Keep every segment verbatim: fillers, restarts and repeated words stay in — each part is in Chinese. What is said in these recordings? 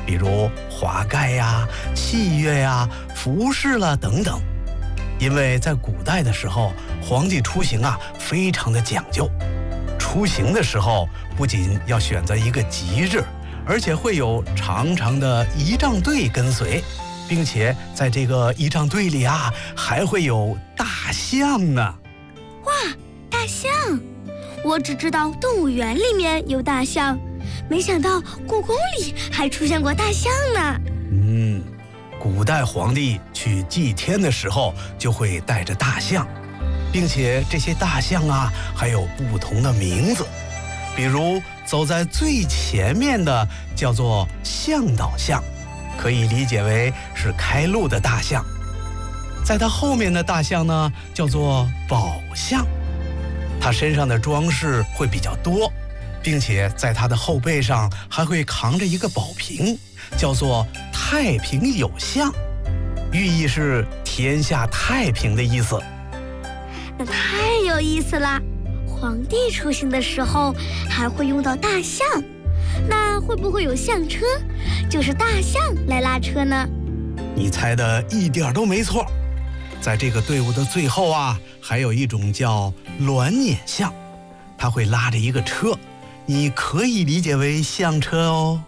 比如华盖呀、器乐呀、服饰了等等。因为在古代的时候，皇帝出行啊非常的讲究，出行的时候不仅要选择一个吉日，而且会有长长的仪仗队跟随，并且在这个仪仗队里啊还会有大象呢。 哇，大象！我只知道动物园里面有大象，没想到故宫里还出现过大象呢。 嗯，古代皇帝去祭天的时候就会带着大象，并且这些大象啊还有不同的名字，比如走在最前面的叫做向导象，可以理解为是开路的大象。在它后面的大象呢叫做宝象，它身上的装饰会比较多，并且在它的后背上还会扛着一个宝瓶，叫做太平有象，寓意是天下太平的意思。 那太有意思了，皇帝出行的时候还会用到大象，那会不会有象车，就是大象来拉车呢？ 你猜的一点都没错，在这个队伍的最后啊，还有一种叫鸾辇象，它会拉着一个车，你可以理解为象车哦。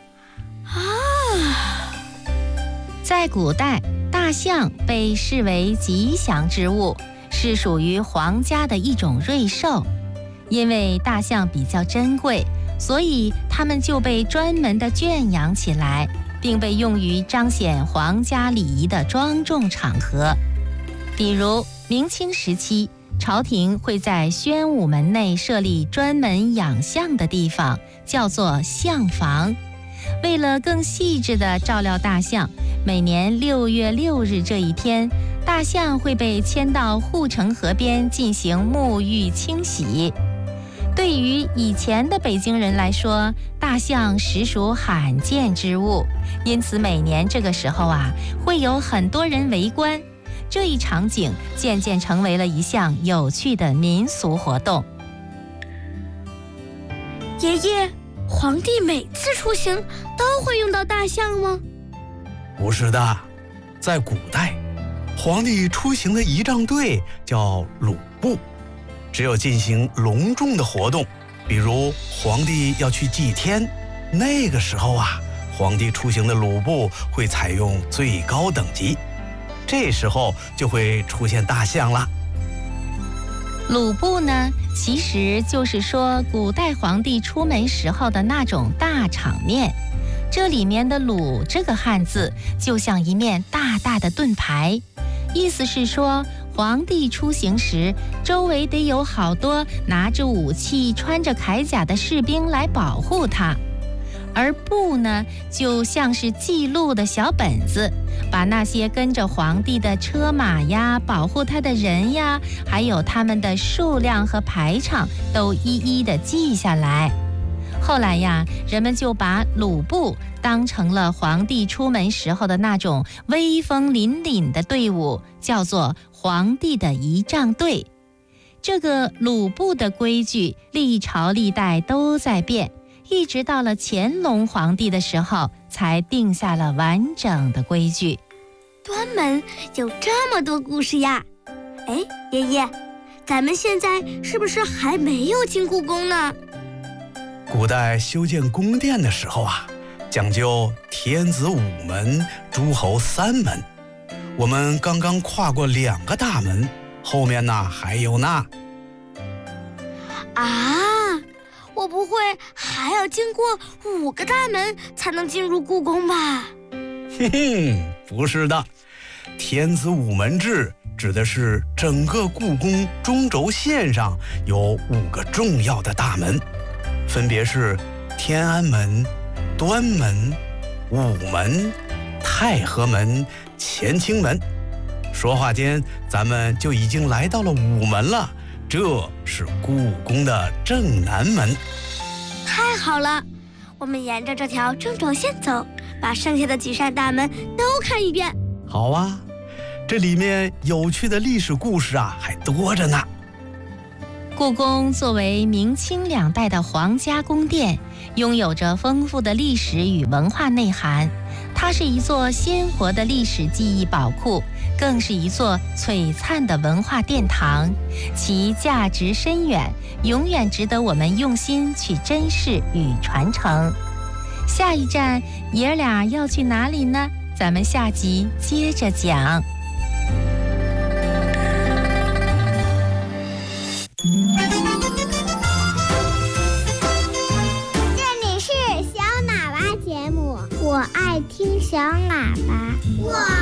啊， 在古代，大象被视为吉祥之物，是属于皇家的一种瑞兽。因为大象比较珍贵，所以它们就被专门的圈养起来，并被用于彰显皇家礼仪的庄重场合。比如明清时期，朝廷会在宣武门内设立专门养象的地方，叫做象房。为了更细致地照料大象，每年六月六日这一天，大象会被牵到护城河边进行沐浴清洗。对于以前的北京人来说，大象实属罕见之物，因此每年这个时候啊，会有很多人围观。这一场景渐渐成为了一项有趣的民俗活动。 爷爷，皇帝每次出行都会用到大象吗？ 不是的，在古代，皇帝出行的仪仗队叫鲁部，只有进行隆重的活动，比如皇帝要去祭天，那个时候啊，皇帝出行的鲁部会采用最高等级，这时候就会出现大象了。 鲁部呢，其实就是说古代皇帝出门时候的那种大场面。这里面的鲁这个汉字就像一面大大的盾牌，意思是说皇帝出行时，周围得有好多拿着武器、穿着铠甲的士兵来保护他。而部呢，就像是记录的小本子，把那些跟着皇帝的车马呀、保护他的人呀，还有他们的数量和排场都一一的记下来。后来呀，人们就把鲁部当成了皇帝出门时候的那种威风凛凛的队伍，叫做皇帝的仪仗队。这个鲁部的规矩历朝历代都在变，一直到了乾隆皇帝的时候才定下了完整的规矩。 端门有这么多故事呀！哎，爷爷，咱们现在是不是还没有进故宫呢？ 古代修建宫殿的时候啊，讲究天子五门，诸侯三门。我们刚刚跨过两个大门，后面呢还有呢。 啊，我不会还要经过五个大门才能进入故宫吧？ 哼哼，不是的，天子五门制指的是整个故宫中轴线上有五个重要的大门，分别是天安门、端门、午门、太和门、乾清门。说话间，咱们就已经来到了午门了，这是故宫的正南门。 太好了，我们沿着这条中轴线走，把剩下的几扇大门都看一遍。 好啊，这里面有趣的历史故事啊还多着呢。 故宫作为明清两代的皇家宫殿，拥有着丰富的历史与文化内涵。它是一座鲜活的历史记忆宝库，更是一座璀璨的文化殿堂，其价值深远，永远值得我们用心去珍视与传承。下一站，爷儿俩要去哪里呢？咱们下集接着讲。 这里是小喇叭节目，我爱听小喇叭。 我